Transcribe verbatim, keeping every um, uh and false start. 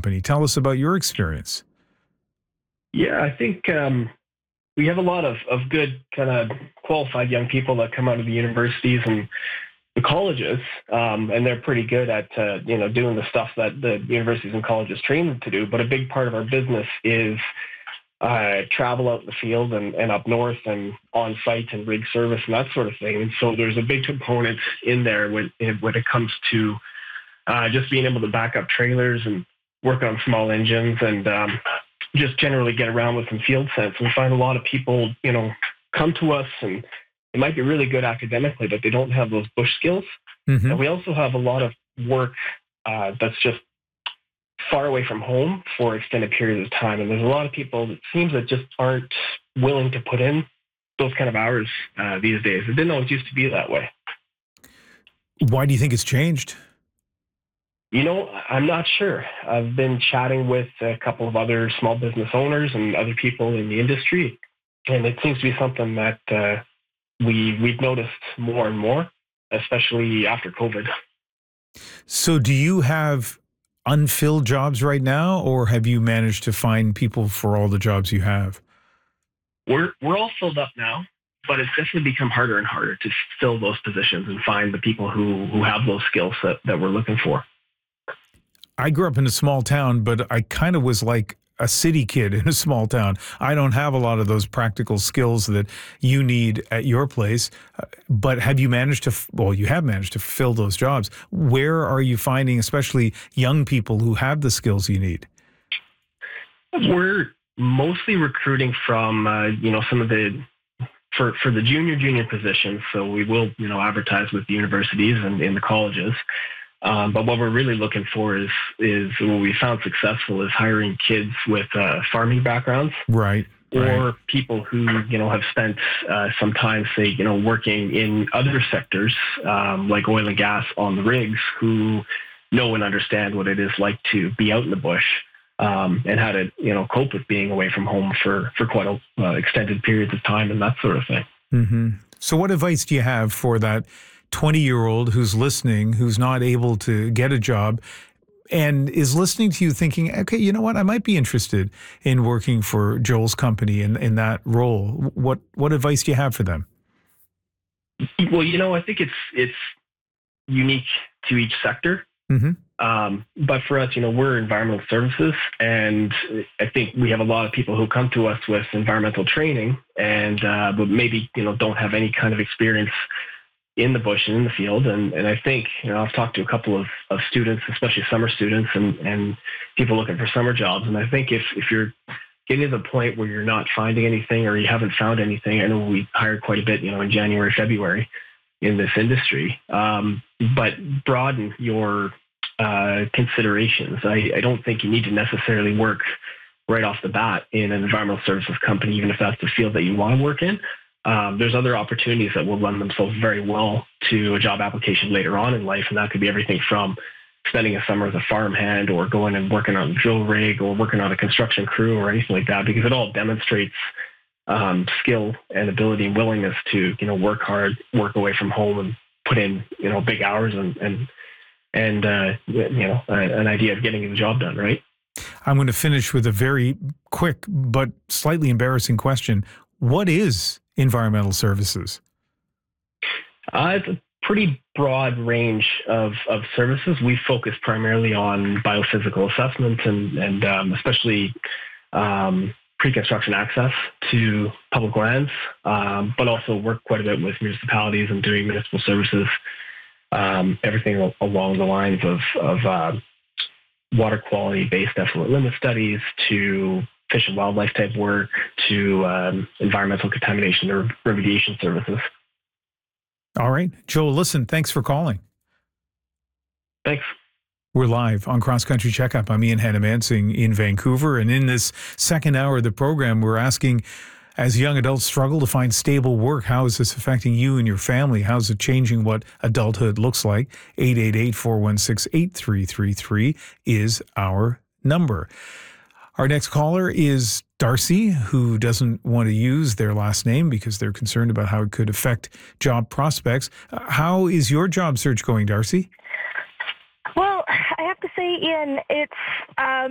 Company. Tell us about your experience. Yeah, I think um, we have a lot of, of good kind of qualified young people that come out of the universities and the colleges, um, and they're pretty good at uh, you know doing the stuff that the universities and colleges train them to do. But a big part of our business is uh, travel out in the field and, and up north and on site and rig service and that sort of thing. And so there's a big component in there when when it comes to uh, just being able to back up trailers and work on small engines and um, just generally get around with some field sense. We find a lot of people, you know, come to us and they might be really good academically, but they don't have those bush skills. Mm-hmm. And we also have a lot of work uh, that's just far away from home for extended periods of time. And there's a lot of people, it seems, that just aren't willing to put in those kind of hours uh, these days. It didn't always used to be that way. Why do you think it's changed? You know, I'm not sure. I've been chatting with a couple of other small business owners and other people in the industry, and it seems to be something that uh, we, we've noticed more and more, especially after COVID. So do you have unfilled jobs right now, or have you managed to find people for all the jobs you have? We're we're all filled up now, but it's definitely become harder and harder to fill those positions and find the people who, who have those skills that, that we're looking for. I grew up in a small town, but I kind of was like a city kid in a small town. I don't have a lot of those practical skills that you need at your place. Uh, but have you managed to, well, you have managed to fill those jobs. Where are you finding, especially young people who have the skills you need? We're mostly recruiting from, uh, you know, some of the, for, for the junior, junior positions. So we will, you know, advertise with the universities and in the colleges. Um, but what we're really looking for is, is what we found successful is hiring kids with uh, farming backgrounds. Right. Or right. people who, you know, have spent uh, some time, say, you know, working in other sectors um, like oil and gas on the rigs, who know and understand what it is like to be out in the bush um, and how to, you know, cope with being away from home for, for quite a, uh, extended periods of time and that sort of thing. Mm-hmm. So what advice do you have for that twenty-year-old who's listening, who's not able to get a job and is listening to you thinking, okay, you know what, I might be interested in working for Joel's company in, in that role. What what advice do you have for them? Well, you know, I think it's it's unique to each sector. Mm-hmm. Um, but for us, you know, we're environmental services, and I think we have a lot of people who come to us with environmental training and uh, but maybe, you know, don't have any kind of experience in the bush and in the field. And, and I think, you know, I've talked to a couple of, of students, especially summer students and, and people looking for summer jobs. And I think if, if you're getting to the point where you're not finding anything or you haven't found anything, I know we hired quite a bit, you know, in January, February in this industry, um, but broaden your uh, considerations. I, I don't think you need to necessarily work right off the bat in an environmental services company, even if that's the field that you want to work in. Um, there's other opportunities that will lend themselves very well to a job application later on in life. And that could be everything from spending a summer as a farmhand or going and working on a drill rig or working on a construction crew or anything like that, because it all demonstrates um, skill and ability and willingness to, you know, work hard, work away from home and put in, you know, big hours and, and, and uh, you know, an idea of getting the job done, right? I'm going to finish with a very quick but slightly embarrassing question. What is environmental services? Uh, it's a pretty broad range of, of services. We focus primarily on biophysical assessment and, and um, especially um, pre-construction access to public lands, um, but also work quite a bit with municipalities and doing municipal services, um, everything along the lines of, of uh, water quality-based effluent limit studies to fish and wildlife type work to um, environmental contamination or remediation services. All right. Joel, listen, thanks for calling. Thanks. We're live on Cross Country Checkup. I'm Ian Hannah-Mansing in Vancouver. And in this second hour of the program, we're asking, as young adults struggle to find stable work, how is this affecting you and your family? How is it changing what adulthood looks like? eight eight eight, four one six, eight three three three is our number. Our next caller is Darcy, who doesn't want to use their last name because they're concerned about how it could affect job prospects. Uh, how is your job search going, Darcy? Well, I have to say, Ian, it's um,